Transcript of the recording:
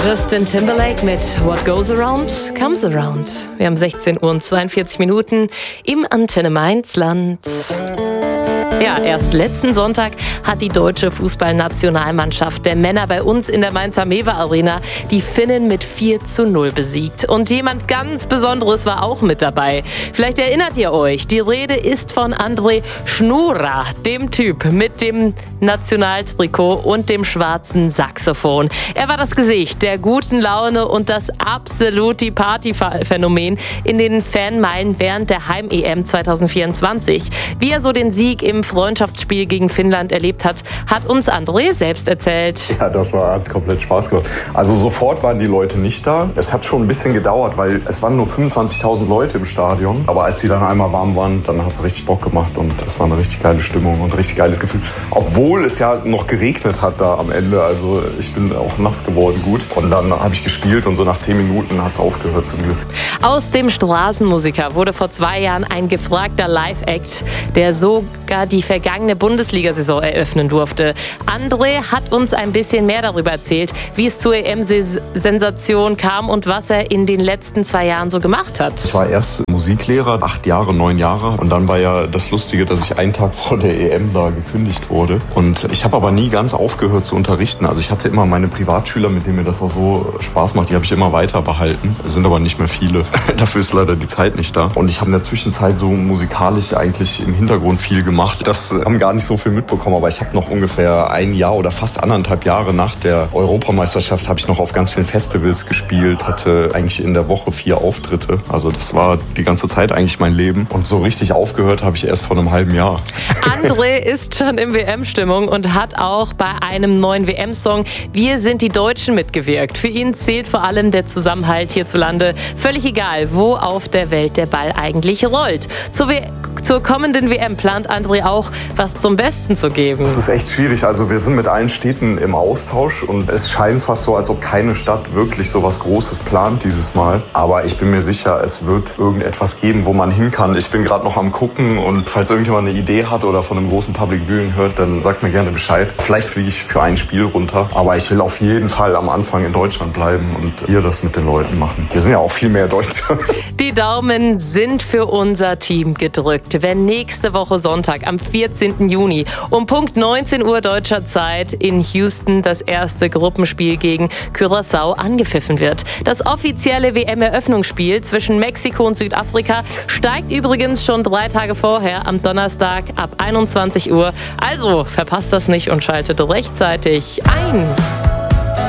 Justin Timberlake mit What Goes Around Comes Around. Wir haben 16 Uhr und 42 Minuten im Antenne Mainz Land. Ja, erst letzten Sonntag hat die deutsche Fußballnationalmannschaft der Männer bei uns in der Mainzer Mewa Arena die Finnen mit 4:0 besiegt. Und jemand ganz Besonderes war auch mit dabei. Vielleicht erinnert ihr euch, die Rede ist von André Schnura, dem Typ mit dem Nationaltrikot und dem schwarzen Saxophon. Er war das Gesicht der guten Laune und das absolute Partyphänomen in den Fanmeilen während der Heim-EM 2024. Wie er so den Sieg im Freundschaftsspiel gegen Finnland erlebt hat uns André selbst erzählt. Ja, hat komplett Spaß gemacht. Also sofort waren die Leute nicht da. Es hat schon ein bisschen gedauert, weil es waren nur 25.000 Leute im Stadion. Aber als die dann einmal warm waren, dann hat es richtig Bock gemacht und das war eine richtig geile Stimmung und ein richtig geiles Gefühl. Obwohl es ja noch geregnet hat da am Ende. Also ich bin auch nass geworden gut. Und dann habe ich gespielt und so nach 10 Minuten hat es aufgehört zum Glück. Aus dem Straßenmusiker wurde vor 2 Jahren ein gefragter Live-Act, der sogar die vergangene Bundesliga-Saison eröffnen durfte. André hat uns ein bisschen mehr darüber erzählt, wie es zur EM-Sensation kam und was er in den letzten 2 Jahren so gemacht hat. Ich war erst Musiklehrer, 8 Jahre, 9 Jahre. Und dann war ja das Lustige, dass ich einen Tag vor der EM da gekündigt wurde. Und ich habe aber nie ganz aufgehört zu unterrichten. Also ich hatte immer meine Privatschüler, mit denen mir das auch so Spaß macht, die habe ich immer weiter behalten. Es sind aber nicht mehr viele. Dafür ist leider die Zeit nicht da. Und ich habe in der Zwischenzeit so musikalisch eigentlich im Hintergrund viel gemacht. Das haben gar nicht so viel mitbekommen, aber ich habe noch ungefähr 1 Jahr oder fast 1,5 Jahre nach der Europameisterschaft habe ich noch auf ganz vielen Festivals gespielt, hatte eigentlich in der Woche 4 Auftritte. Also das war die ganze Zeit eigentlich mein Leben. Und so richtig aufgehört habe ich erst vor einem halben Jahr. André ist schon in WM-Stimmung und hat auch bei einem neuen WM-Song Wir sind die Deutschen mitgewirkt. Für ihn zählt vor allem der Zusammenhalt hierzulande. Völlig egal, wo auf der Welt der Ball eigentlich rollt. Zur kommenden WM plant André auch, was zum Besten zu geben. Das ist echt schwierig. Also wir sind mit allen Städten im Austausch und es scheint fast so, als ob keine Stadt wirklich so was Großes plant dieses Mal. Aber ich bin mir sicher, es wird irgendetwas geben, wo man hin kann. Ich bin gerade noch am Gucken und falls irgendjemand eine Idee hat oder von einem großen Public Viewing hört, dann sagt mir gerne Bescheid. Vielleicht fliege ich für ein Spiel runter. Aber ich will auf jeden Fall am Anfang in Deutschland bleiben und hier das mit den Leuten machen. Wir sind ja auch viel mehr Deutsche. Die Daumen sind für unser Team gedrückt, wenn nächste Woche Sonntag am 14. Juni um Punkt 19 Uhr deutscher Zeit in Houston das erste Gruppenspiel gegen Curaçao angepfiffen wird. Das offizielle WM-Eröffnungsspiel zwischen Mexiko und Südafrika steigt übrigens schon 3 Tage vorher am Donnerstag ab 21 Uhr. Also verpasst das nicht und schaltet rechtzeitig ein.